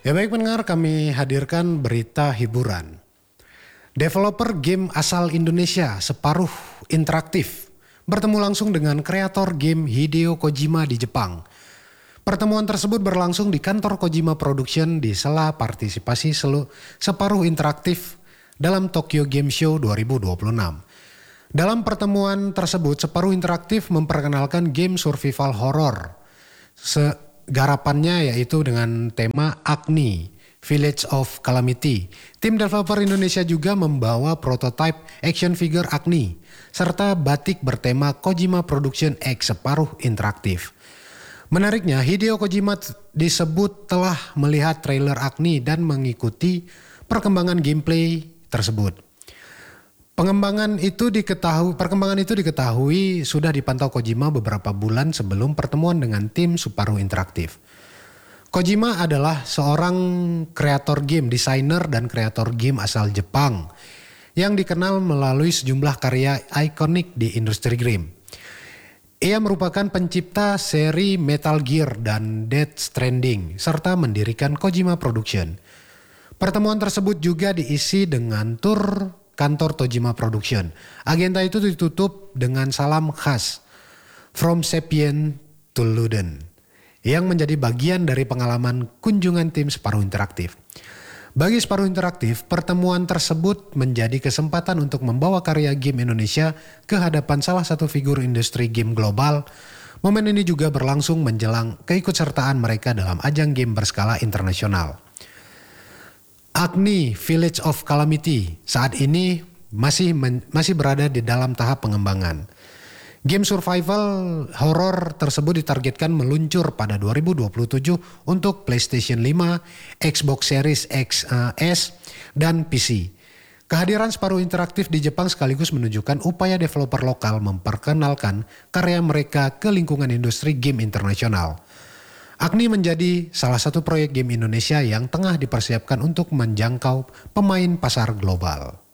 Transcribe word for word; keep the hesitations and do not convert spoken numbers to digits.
Ya baik pendengar, kami hadirkan berita hiburan. Developer game asal Indonesia Separuh Interaktif bertemu langsung dengan kreator game Hideo Kojima di Jepang. Pertemuan tersebut berlangsung di kantor Kojima Production di sela partisipasi selu Separuh Interaktif dalam Tokyo Game Show dua ribu dua puluh enam. Dalam pertemuan tersebut, Separuh Interaktif memperkenalkan game survival horror. Se Garapannya yaitu dengan tema Agni, Village of Calamity. Tim developer Indonesia juga membawa prototipe action figure Agni, serta batik bertema Kojima Production X Separuh Interaktif. Menariknya, Hideo Kojima disebut telah melihat trailer Agni dan mengikuti perkembangan gameplay tersebut. Pengembangan itu diketahui, perkembangan itu diketahui sudah dipantau Kojima beberapa bulan sebelum pertemuan dengan tim Separuh Interaktif. Kojima adalah seorang kreator game, desainer dan kreator game asal Jepang yang dikenal melalui sejumlah karya ikonik di industri game. Ia merupakan pencipta seri Metal Gear dan Death Stranding serta mendirikan Kojima Production. Pertemuan tersebut juga diisi dengan tur kantor Kojima Production. Agenda itu ditutup dengan salam khas From Sapien to Luden yang menjadi bagian dari pengalaman kunjungan tim Separuh Interaktif. Bagi Separuh Interaktif, pertemuan tersebut menjadi kesempatan untuk membawa karya game Indonesia ke hadapan salah satu figur industri game global. Momen ini juga berlangsung menjelang keikutsertaan mereka dalam ajang game berskala internasional. Agni, Village of Calamity saat ini masih men, masih berada di dalam tahap pengembangan. Game survival horror tersebut ditargetkan meluncur pada dua ribu dua puluh tujuh untuk PlayStation lima, Xbox Series X uh, S, dan P C. Kehadiran Separuh Interaktif di Jepang sekaligus menunjukkan upaya developer lokal memperkenalkan karya mereka ke lingkungan industri game internasional. Agni menjadi salah satu proyek game Indonesia yang tengah dipersiapkan untuk menjangkau pemain pasar global.